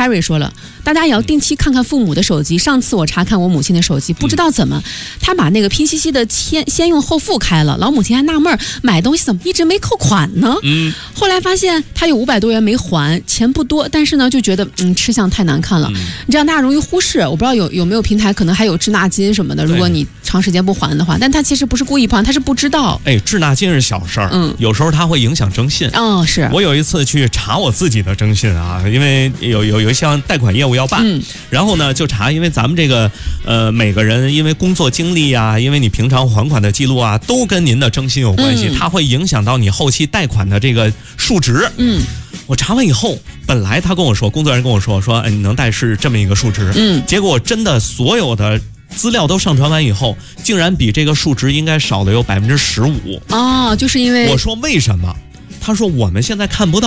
Harry 说了，大家也要定期看看父母的手机。上次我查看我母亲的手机，不知道怎么，她把那个拼夕夕的先用后付开了，老母亲还纳闷买东西怎么一直没扣款呢？后来发现她有500多元没还，钱不多，但是呢就觉得吃相太难看了，这样大家容易忽视。我不知道有没有平台可能还有滞纳金什么的，如果你长时间不还的话，但他其实不是故意不还，他是不知道。 滞纳金是小事儿，有时候它会影响征信。 是我有一次去查我自己的征信啊，因为有一项贷款业务要办，然后呢就查，因为咱们这个每个人因为工作经历啊，因为你平常还款的记录啊，都跟您的征信有关系，它会影响到你后期贷款的这个数值。我查完以后，本来他跟我说，工作人员跟我说，你能贷是这么一个数值，结果真的所有的资料都上传完以后，竟然比这个数值应该少了有15%。 就是因为我说为什么？他说我们现在看不到。